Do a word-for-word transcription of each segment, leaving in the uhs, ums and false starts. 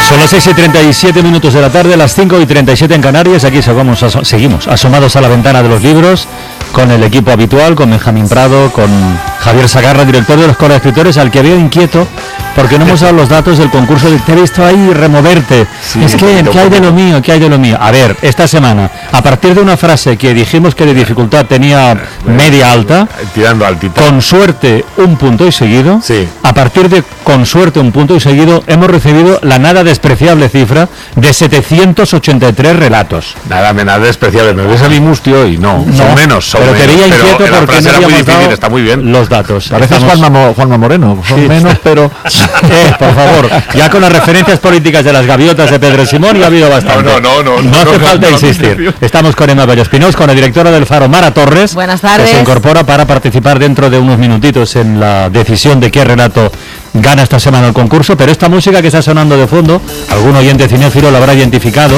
Son las seis y treinta y siete minutos de la tarde, las cinco y treinta y siete en Canarias. Aquí seguimos, aso- seguimos asomados a la ventana de los libros con el equipo habitual, con Benjamín Prado, con Javier Sagarra, director de los Coro de Escritores, al que veo inquieto porque no hemos dado los datos del concurso. De, te he visto ahí removerte. Sí, es que, ¿qué hay de lo mío? ¿Qué hay de lo mío? A ver, esta semana, a partir de una frase que dijimos que de dificultad tenía media alta, tirando altita. con suerte un punto y seguido, Sí. a partir de con suerte un punto y seguido, hemos recibido la nada despreciable cifra de setecientos ochenta y tres relatos. Nada, me nada despreciable. Me ves a mi mustio y no, No, son menos, son pero te menos. veía inquieto Pero la porque frase no era muy habíamos difícil, dado está muy bien. los datos. Pareces Estamos- Juanma, Mo- Juanma Moreno, son Sí. menos, pero... Eh, por favor, ya con las referencias políticas de las gaviotas de Pedro Simón ya ha habido bastante. No, no, no, no, No hace no, falta no, no, insistir. no. Estamos con Emma Bello-Espinós, con la directora del Faro, Mara Torres. Buenas tardes. Que se incorpora para participar dentro de unos minutitos en la decisión de qué relato gana esta semana el concurso. Pero esta música que está sonando de fondo, algún oyente cinéfilo la habrá identificado.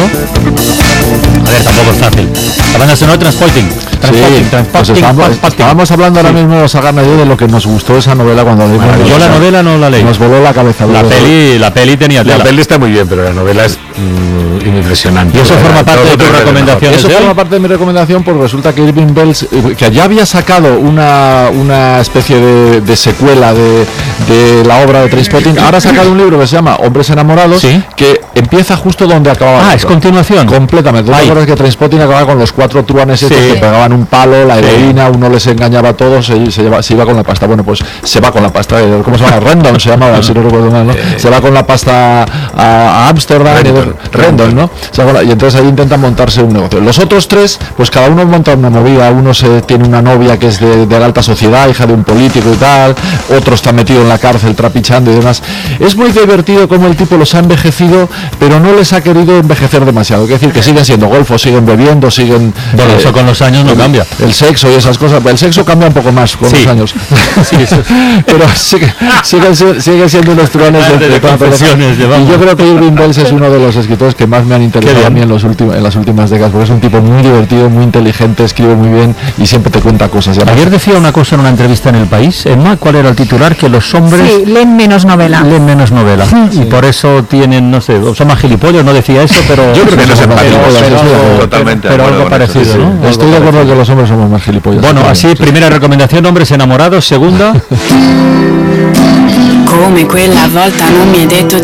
A ver, tampoco es fácil. La banda sonora Transporting. Transporting, Sí, pues Transporting, estábamos, Transporting. estábamos hablando ahora Sí. mismo, Sagarna y yo, de lo que nos gustó esa novela cuando leímos. Yo la novela no la leí. Nos voló la cabeza. La Los- peli, la peli tenía La tela. peli está muy bien, pero la novela es mm, impresionante. Y eso forma parte de tu recomendación. Eso ¿Es de forma hoy? parte de mi recomendación, porque resulta que Irving Welsh, eh, que ya había sacado una, una especie de, de secuela de, de la obra de Trainspotting, ahora ha sacado un libro que se llama Hombres Enamorados, Sí. que empieza justo donde acababa. Ah, el es otro. continuación. Completamente. ¿Tú te Ay. acuerdas que Trainspotting acababa con los cuatro truanes estos Sí. que pegaban un palo, la Sí. heroína, uno les engañaba a todos, se, se, lleva, se iba con la pasta? Bueno, pues se va con la pasta, eh, ¿cómo se llama? Rendon se llamaba, si no recuerdo mal, ¿no? Se va con la pasta a Ámsterdam, Rendon, Rendon, ¿no? Se va con la- y entonces ahí intentan montarse un negocio. Los otros tres, pues cada uno monta una movida. Uno se tiene una novia que es de, de la alta sociedad, hija de un político y tal, otro está metido en la cárcel trapichando y demás. Es muy divertido cómo el tipo los ha envejecido, pero no les ha querido envejecer demasiado. Es decir, que siguen siendo golfos, siguen bebiendo, siguen... Bueno, eh, eso con los años no el- cambia. El sexo y esas cosas. El sexo cambia un poco más con Sí. los años. Sí, eso es. Pero sigue, siguen, si- siguen siendo unos truanes De- de tanto. confesiones llevamos. Y yo creo que Irving Welsh es uno de los escritores que más me han Qué interesado bien. a mí en, los últimos, en las últimas décadas, porque es un tipo muy divertido, muy inteligente, escribe muy bien y siempre te cuenta cosas. Y además- Ayer decía una cosa en una entrevista en El País, Emma, ¿cuál era el titular? Que los hombres Sí, leen menos novela. leen menos novela. Y por eso tienen, no sé, son más gilipollas, no decía eso, pero... Yo creo que no se Pero- empatizan, pero- estoy pero- totalmente de pero acuerdo algo con eso, parecido, sí, ¿no? sí. Estoy de acuerdo que los hombres somos más gilipollas. Bueno, así, Sí. primera recomendación, Hombres Enamorados. Segunda, Come quella volta non mi hai detto